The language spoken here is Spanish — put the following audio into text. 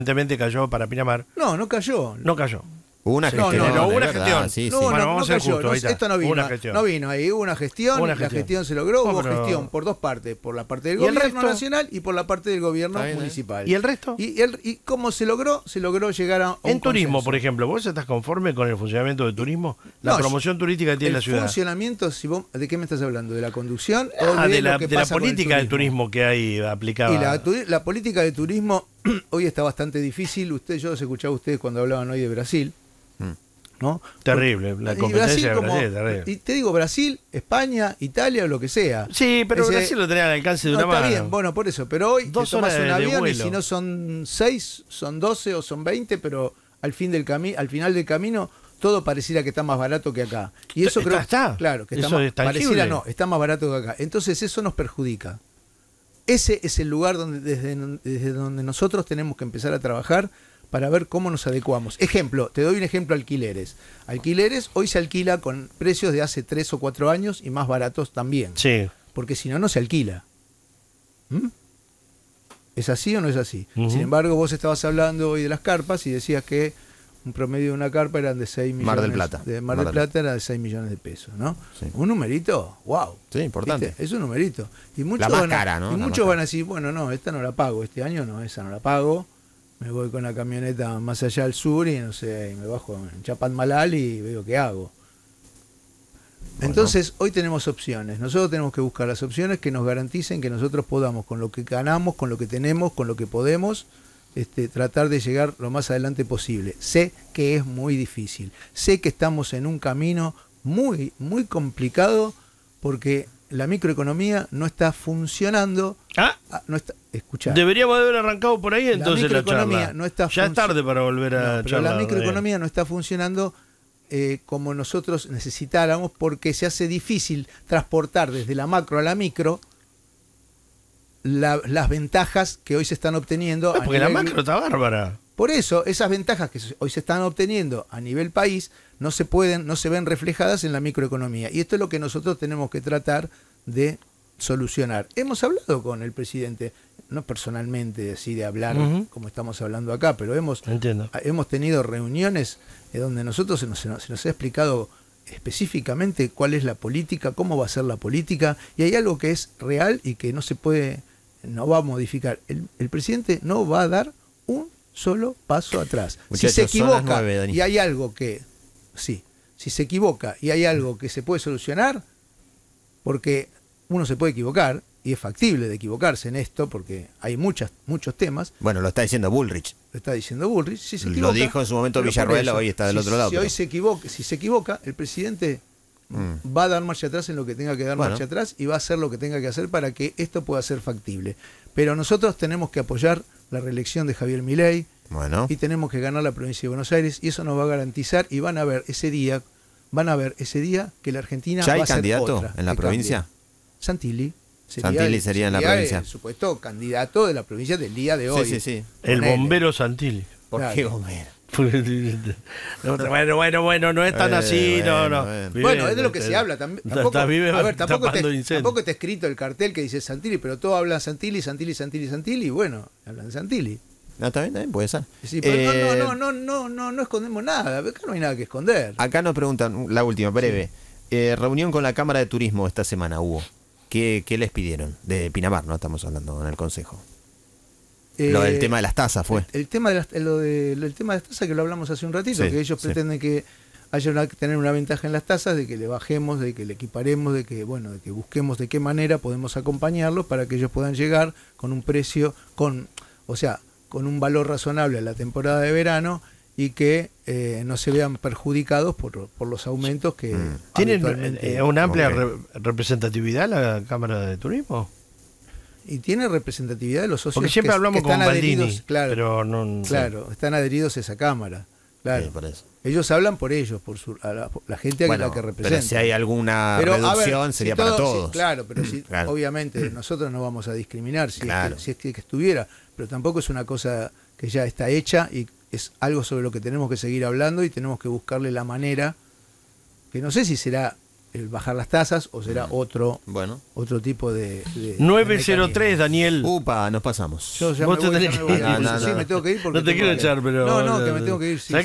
Evidentemente cayó para Pinamar. No, no cayó. No cayó. Hubo una Sí, gestión. no, hubo una de verdad, gestión. sí, No, sí. Bueno, no, vamos no a ser cayó, justos, ahí está. esto no vino, Una gestión. no vino ahí, hubo una gestión, Una la gestión. gestión se logró, No, hubo pero- gestión por dos partes, por la parte del ¿Y el gobierno resto? nacional y por la parte del gobierno Está bien, municipal. ¿Y el resto? ¿Y cómo se logró? Se logró llegar a un En turismo, consenso. por ejemplo, ¿vos estás conforme con el funcionamiento del turismo? La No, promoción turística que tiene la El ciudad. funcionamiento, ¿de qué me estás hablando? ¿De la conducción o De lo la, que de la pasa con el política del turismo que hay aplicada. Y la política de turismo hoy está bastante difícil. Yo los escuchaba a ustedes cuando hablaban hoy de Brasil, ¿no? Terrible, la Y competencia de como- Brasil es terrible. Y te digo Brasil, España, Italia o lo que sea. Sí, pero Ese- Brasil lo tenía al alcance de No, una está mano. bien, bueno, por eso. Pero hoy 2 te tomas horas un de avión y vuelo. si no son 6, son 12 o son 20, pero al final del camino todo pareciera que está más barato que acá. Y eso creo Está. claro, que está Eso más, es tangible. pareciera no, está más barato que acá. Entonces eso nos perjudica. Ese es el lugar desde donde nosotros tenemos que empezar a trabajar para ver cómo nos adecuamos. Ejemplo, te doy un ejemplo, alquileres. Alquileres hoy se alquila con precios de hace 3 o 4 años y más baratos también. Sí. Porque si no, no se alquila. ¿Mm? ¿Es así o no es así? Ujú. Sin embargo, vos estabas hablando hoy de las carpas y decías que un promedio de una carpa eran de 6 millones. Mar del Plata. De Mar del Plata era de 6 millones de pesos, ¿no? Sí. Un numerito, wow. Sí, importante. ¿Viste? Es un numerito. Y muchos más van a, cara, ¿no? Y La más muchos cara. van a decir, bueno, no, esta no la pago, este año no, esa no la pago. Me voy con la camioneta más allá al sur y no sé, y me bajo en Chapadmalal y veo qué hago. Entonces, hoy tenemos opciones. Nosotros tenemos que buscar las opciones que nos garanticen que nosotros podamos, con lo que ganamos, con lo que tenemos, con lo que podemos, tratar de llegar lo más adelante posible. Sé que es muy difícil. Sé que estamos en un camino muy, muy complicado porque la microeconomía no está funcionando. No está, escuchá, Deberíamos haber arrancado por ahí entonces la microeconomía charla. no está Ya es tarde para volver a pero charlar. la microeconomía no está funcionando como nosotros necesitáramos porque se hace difícil transportar desde la macro a la micro las ventajas que hoy se están obteniendo. Porque la macro está bárbara. Por eso, esas ventajas que hoy se están obteniendo a nivel país no se ven reflejadas en la microeconomía. Y esto es lo que nosotros tenemos que tratar de solucionar. Hemos hablado con el presidente, no personalmente, así de hablar como estamos hablando acá, pero hemos tenido reuniones donde nosotros se nos ha explicado específicamente cuál es la política, cómo va a ser la política, y hay algo que es real y que no va a modificar. El presidente no va a dar un solo paso atrás. Muchachos, si se son las equivoca 9, Dani. y hay algo que si se equivoca y hay algo que se puede solucionar, porque uno se puede equivocar y es factible de equivocarse en esto porque hay muchos temas. Bueno, lo está diciendo Bullrich. Lo está diciendo Bullrich. Si se Lo equivoca, dijo en su momento pero por Villarroel, eso, hoy está del otro lado. Si pero- hoy si se equivoca, el presidente va a dar marcha atrás en lo que tenga que dar marcha atrás y va a hacer lo que tenga que hacer para que esto pueda ser factible. Pero nosotros tenemos que apoyar la reelección de Javier Milei y tenemos que ganar la provincia de Buenos Aires y eso nos va a garantizar y van a ver ese día que la Argentina ¿Ya hay va a ser candidato otra. en la provincia? Santilli. Santilli sería en la provincia. Por supuesto, candidato de la provincia del día de hoy. Sí. El bombero Santilli. ¿Por qué bombero? Bueno, no es tan así, no. Bueno, es de lo que se habla también. Tampoco está escrito el cartel que dice Santilli, pero todos hablan Santilli, y bueno, hablan de Santilli. No, está bien, puede ser. Sí, pero no escondemos nada, acá no hay nada que esconder. Acá nos preguntan, la última, breve. Reunión con la Cámara de Turismo esta semana hubo. ¿Qué les pidieron? De Pinamar, no estamos hablando en el Consejo. Lo del tema de las tasas fue. El tema de las tasas que lo hablamos hace un ratito, que ellos pretenden que haya tener una ventaja en las tasas, de que le bajemos, de que le equiparemos, de que busquemos de qué manera podemos acompañarlos para que ellos puedan llegar con un precio, con un valor razonable a la temporada de verano y que no se vean perjudicados por los aumentos que ¿Tienen una amplia representatividad la Cámara de Turismo? Y tiene representatividad de los socios. Porque siempre hablamos con Baldini, pero están adheridos a esa Cámara. Claro. Por eso. Ellos hablan por ellos, por la gente a la que representan. Pero si hay alguna reducción sería para todos. Claro, pero obviamente nosotros no vamos a discriminar si es que estuviera, pero tampoco es una cosa que ya está hecha y es algo sobre lo que tenemos que seguir hablando y tenemos que buscarle la manera, que no sé si será el bajar las tasas o será otro tipo de 903, Daniel. Upa, nos pasamos. Yo ya Vos me voy, tenés ya me voy. que ir. Sí, me tengo que ir porque No te quiero echar, pero... No, que me tengo que ir. Sí,